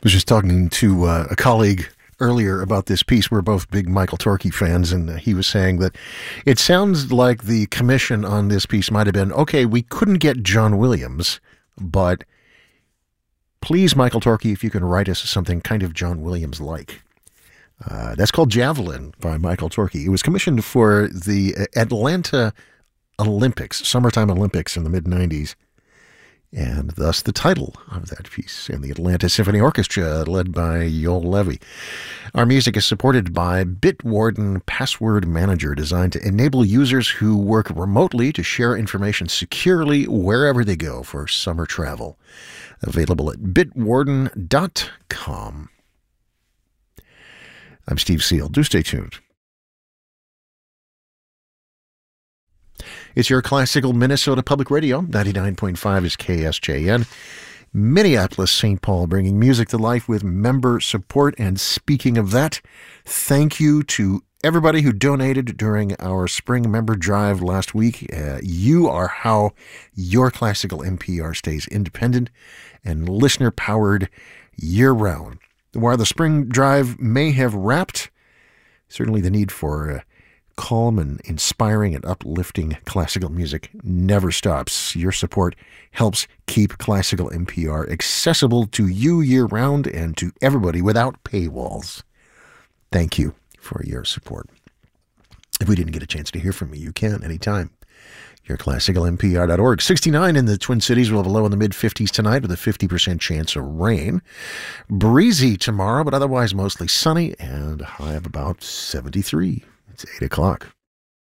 was just talking to a colleague earlier about this piece. We're both big Michael Torkey fans, and he was saying that it sounds like the commission on this piece might have been, okay, we couldn't get John Williams, but please, Michael Torkey, if you can write us something kind of John Williams-like. That's called Javelin by Michael Torkey. It was commissioned for the Atlanta Olympics, Summertime Olympics in the mid-90s. And thus the title of that piece, and the Atlanta Symphony Orchestra, led by Yoel Levy. Our music is supported by Bitwarden Password Manager, designed to enable users who work remotely to share information securely wherever they go for summer travel. Available at bitwarden.com. I'm Steve Seal. Do stay tuned. It's your classical Minnesota Public Radio. 99.5 is KSJN. Minneapolis, St. Paul, bringing music to life with member support. And speaking of that, thank you to everybody who donated during our spring member drive last week. You are how your classical NPR stays independent and listener-powered year-round. While the spring drive may have wrapped, certainly the need for calm and inspiring and uplifting classical music never stops. Your support helps keep classical NPR accessible to you year-round and to everybody without paywalls. Thank you for your support. If we didn't get a chance to hear from you, you can anytime. YourClassicalNPR.org. 69 in the Twin Cities. We'll have a low in the mid-50s tonight with a 50% chance of rain. Breezy tomorrow, but otherwise mostly sunny, and a high of about 73. It's 8 o'clock.